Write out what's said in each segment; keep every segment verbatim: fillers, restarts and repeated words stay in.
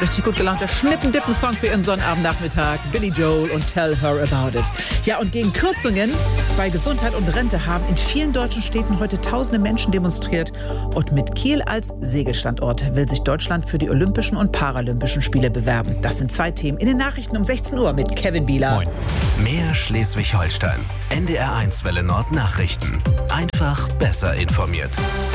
Richtig gut gelaunter Schnippendippen-Song für Ihren Sonnabendnachmittag. Billy Joel und Tell Her About It. Ja, und gegen Kürzungen bei Gesundheit und Rente haben in vielen deutschen Städten heute tausende Menschen demonstriert. Und mit Kiel als Segelstandort will sich Deutschland für die Olympischen und Paralympischen Spiele bewerben. Das sind zwei Themen in den Nachrichten um sechzehn Uhr mit Kevin Bieler. Moin. Mehr Schleswig-Holstein. N D R eins Welle Nord Nachrichten. Einfach besser informiert.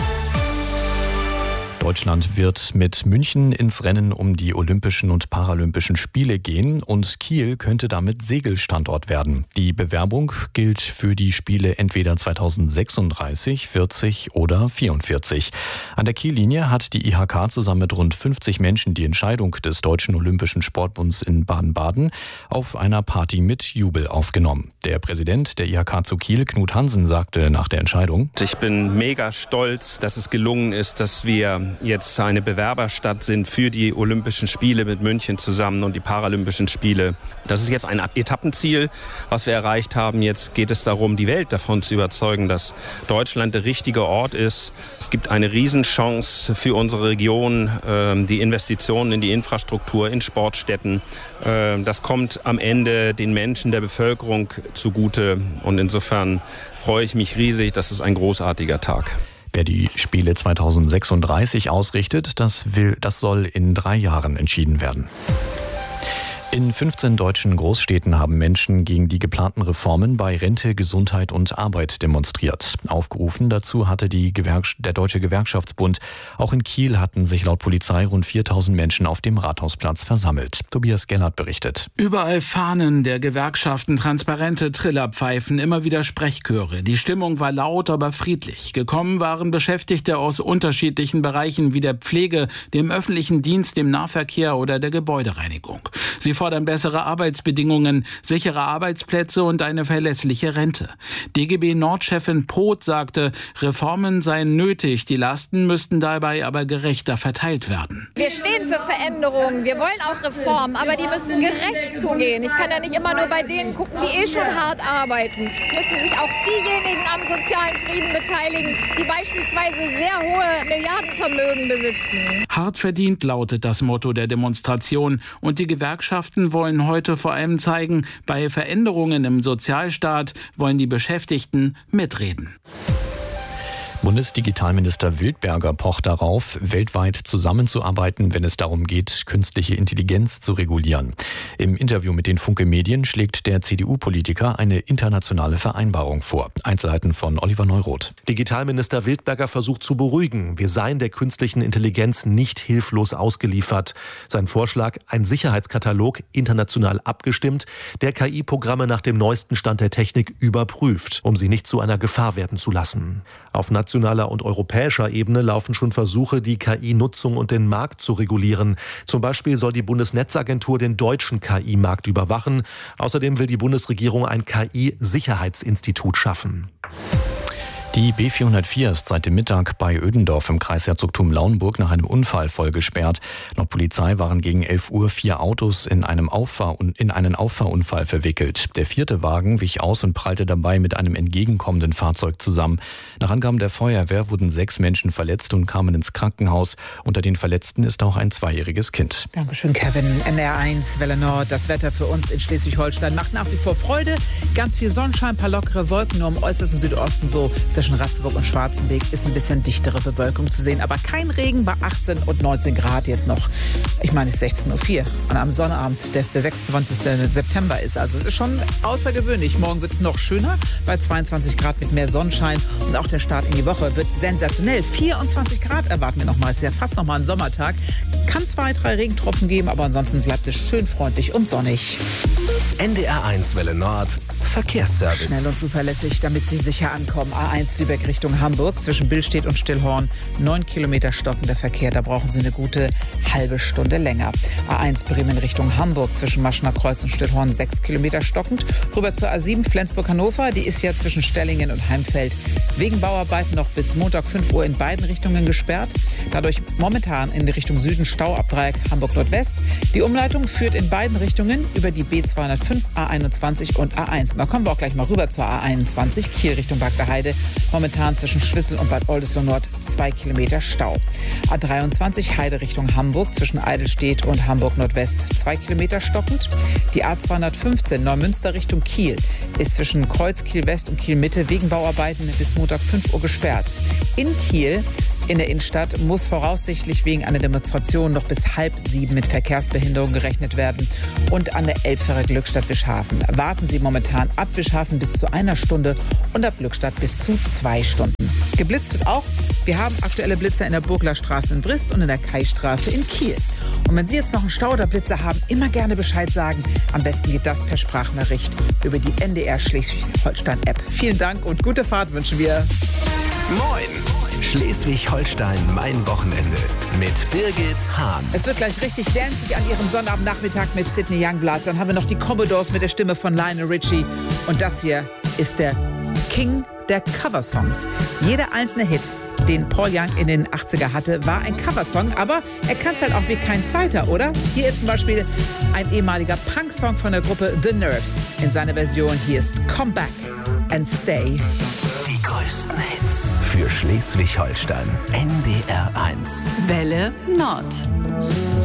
Deutschland wird mit München ins Rennen um die Olympischen und Paralympischen Spiele gehen und Kiel könnte damit Segelstandort werden. Die Bewerbung gilt für die Spiele entweder zweitausendsechsunddreißig, vierzig oder vierundvierzig. An der Kiellinie hat die I H K zusammen mit rund fünfzig Menschen die Entscheidung des Deutschen Olympischen Sportbunds in Baden-Baden auf einer Party mit Jubel aufgenommen. Der Präsident der I H K zu Kiel, Knut Hansen, sagte nach der Entscheidung: Ich bin mega stolz, dass es gelungen ist, dass wir jetzt eine Bewerberstadt sind für die Olympischen Spiele mit München zusammen und die Paralympischen Spiele. Das ist jetzt ein Etappenziel, was wir erreicht haben. Jetzt geht es darum, die Welt davon zu überzeugen, dass Deutschland der richtige Ort ist. Es gibt eine Riesenchance für unsere Region, die Investitionen in die Infrastruktur, in Sportstätten. Das kommt am Ende den Menschen, der Bevölkerung zugute. Und insofern freue ich mich riesig. Das ist ein großartiger Tag. Wer die Spiele zweitausendsechsunddreißig ausrichtet, das will, das soll in drei Jahren entschieden werden. In fünfzehn deutschen Großstädten haben Menschen gegen die geplanten Reformen bei Rente, Gesundheit und Arbeit demonstriert. Aufgerufen dazu hatte die Gewerks- der Deutsche Gewerkschaftsbund. Auch in Kiel hatten sich laut Polizei rund viertausend Menschen auf dem Rathausplatz versammelt. Tobias Gellert berichtet. Überall Fahnen der Gewerkschaften, transparente Trillerpfeifen, immer wieder Sprechchöre. Die Stimmung war laut, aber friedlich. Gekommen waren Beschäftigte aus unterschiedlichen Bereichen wie der Pflege, dem öffentlichen Dienst, dem Nahverkehr oder der Gebäudereinigung. Sie fordern bessere Arbeitsbedingungen, sichere Arbeitsplätze und eine verlässliche Rente. D G B-Nord-Chefin Poth sagte, Reformen seien nötig, die Lasten müssten dabei aber gerechter verteilt werden. Wir stehen für Veränderungen, wir wollen auch Reformen, aber die müssen gerecht zugehen. Ich kann ja nicht immer nur bei denen gucken, die eh schon hart arbeiten. Es müssen sich auch diejenigen am sozialen Frieden beteiligen, die beispielsweise sehr hohe Milliardenvermögen besitzen. Hart verdient lautet das Motto der Demonstration und die Gewerkschaften wollen heute vor allem zeigen, bei Veränderungen im Sozialstaat wollen die Beschäftigten mitreden. Bundesdigitalminister Wildberger pocht darauf, weltweit zusammenzuarbeiten, wenn es darum geht, künstliche Intelligenz zu regulieren. Im Interview mit den Funke Medien schlägt der C D U-Politiker eine internationale Vereinbarung vor. Einzelheiten von Oliver Neuroth. Digitalminister Wildberger versucht zu beruhigen. Wir seien der künstlichen Intelligenz nicht hilflos ausgeliefert. Sein Vorschlag, ein Sicherheitskatalog, international abgestimmt, der K I-Programme nach dem neuesten Stand der Technik überprüft, um sie nicht zu einer Gefahr werden zu lassen. Auf nationaler und europäischer Ebene laufen schon Versuche, die K I-Nutzung und den Markt zu regulieren. Zum Beispiel soll die Bundesnetzagentur den deutschen K I-Markt überwachen. Außerdem will die Bundesregierung ein K I-Sicherheitsinstitut schaffen. Die B vierhundertvier ist seit dem Mittag bei Ödendorf im Kreisherzogtum Lauenburg nach einem Unfall voll gesperrt. Laut Polizei waren gegen elf Uhr vier Autos in, einem Auffahr- in einen Auffahrunfall verwickelt. Der vierte Wagen wich aus und prallte dabei mit einem entgegenkommenden Fahrzeug zusammen. Nach Angaben der Feuerwehr wurden sechs Menschen verletzt und kamen ins Krankenhaus. Unter den Verletzten ist auch ein zweijähriges Kind. Dankeschön, Kevin. N R eins, Welle Nord. Das Wetter für uns in Schleswig-Holstein macht nach wie vor Freude. Ganz viel Sonnenschein, ein paar lockere Wolken, nur im äußersten Südosten so zwischen Ratzeburg und Schwarzenberg ist ein bisschen dichtere Bewölkung zu sehen. Aber kein Regen bei achtzehn und neunzehn Grad jetzt noch. Ich meine, es ist sechzehn Uhr vier und am Sonnabend, das der sechsundzwanzigsten September ist. Also es ist schon außergewöhnlich. Morgen wird es noch schöner bei zweiundzwanzig Grad mit mehr Sonnenschein. Und auch der Start in die Woche wird sensationell. vierundzwanzig Grad erwarten wir nochmal. Es ist ja fast nochmal ein Sommertag. Kann zwei, drei Regentropfen geben, aber ansonsten bleibt es schön freundlich und sonnig. N D R eins Welle Nord Verkehrsservice. Schnell und zuverlässig, damit Sie sicher ankommen. A eins Lübeck Richtung Hamburg zwischen Billstedt und Stillhorn. Neun Kilometer stockender Verkehr, da brauchen Sie eine gute halbe Stunde länger. A eins Bremen Richtung Hamburg zwischen Maschner Kreuz und Stillhorn. Sechs Kilometer stockend. Rüber zur A sieben Flensburg-Hannover. Die ist ja zwischen Stellingen und Heimfeld wegen Bauarbeiten noch bis Montag fünf Uhr in beiden Richtungen gesperrt. Dadurch momentan in Richtung Süden Stau ab Dreieck Hamburg Nordwest. Die Umleitung führt in beiden Richtungen über die B zweihundertfünf fünf, A einundzwanzig und A eins. Und da kommen wir auch gleich mal rüber zur A einundzwanzig, Kiel Richtung Bagdaheide. Momentan zwischen Schwissel und Bad Oldesloe Nord zwei Kilometer Stau. A dreiundzwanzig Heide Richtung Hamburg zwischen Eidelstedt und Hamburg Nordwest zwei Kilometer stockend. Die A zweihundertfünfzehn Neumünster Richtung Kiel ist zwischen Kreuz Kiel West und Kiel Mitte wegen Bauarbeiten bis Montag fünf Uhr gesperrt. In Kiel in der Innenstadt muss voraussichtlich wegen einer Demonstration noch bis halb sieben mit Verkehrsbehinderung gerechnet werden. Und an der Elbfähre Glückstadt-Wischhafen warten Sie momentan ab Wischhafen bis zu einer Stunde und ab Glückstadt bis zu zwei Stunden. Geblitzt wird auch. Wir haben aktuelle Blitzer in der Burglerstraße in Brist und in der Kaistraße in Kiel. Und wenn Sie jetzt noch einen Stau oder Blitzer haben, immer gerne Bescheid sagen. Am besten geht das per Sprachnachricht über die N D R Schleswig-Holstein-App. Vielen Dank und gute Fahrt wünschen wir. Moin! Schleswig-Holstein, mein Wochenende mit Birgit Hahn. Es wird gleich richtig dancig an Ihrem Sonnabendnachmittag mit Sidney Youngblood. Dann haben wir noch die Commodores mit der Stimme von Lionel Richie. Und das hier ist der King der Coversongs. Jeder einzelne Hit, den Paul Young in den achtziger hatte, war ein Coversong, aber er kann es halt auch wie kein zweiter, oder? Hier ist zum Beispiel ein ehemaliger Punk-Song von der Gruppe The Nerves. In seiner Version hier ist Come Back and Stay. Die größten Hits für Schleswig-Holstein. N D R eins. Welle Nord.